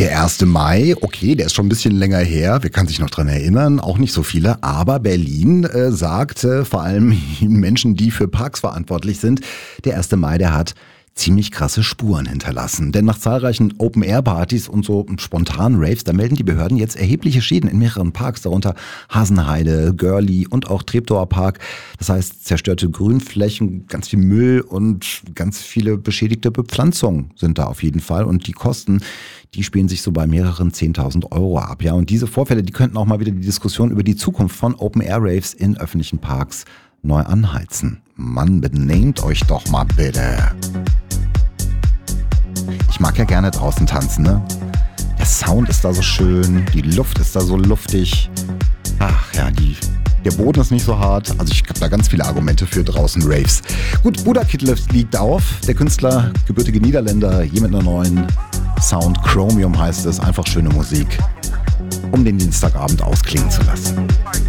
Der 1. Mai, okay, der ist schon ein bisschen länger her. Wer kann sich noch dran erinnern? Auch nicht so viele. Aber Berlin sagt, vor allem Menschen, die für Parks verantwortlich sind, der 1. Mai, der hat ziemlich krasse Spuren hinterlassen. Denn nach zahlreichen Open-Air-Partys und so spontanen Raves, da melden die Behörden jetzt erhebliche Schäden in mehreren Parks, darunter Hasenheide, Görli und auch Treptower Park. Das heißt, zerstörte Grünflächen, ganz viel Müll und ganz viele beschädigte Bepflanzungen sind da auf jeden Fall. Und die Kosten, die spielen sich so bei mehreren 10.000 Euro ab. Ja, und diese Vorfälle, die könnten auch mal wieder die Diskussion über die Zukunft von Open-Air-Raves in öffentlichen Parks neu anheizen. Mann, benehmt euch doch mal bitte. Ich mag ja gerne draußen tanzen, ne? Der Sound ist da so schön, die Luft ist da so luftig. Ach ja, der Boden ist nicht so hart. Also ich habe da ganz viele Argumente für draußen Raves. Gut, Buddha Kid liegt auf. Der Künstler, gebürtige Niederländer, hier mit einer neuen Sound. Chromium heißt es. Einfach schöne Musik, um den Dienstagabend ausklingen zu lassen.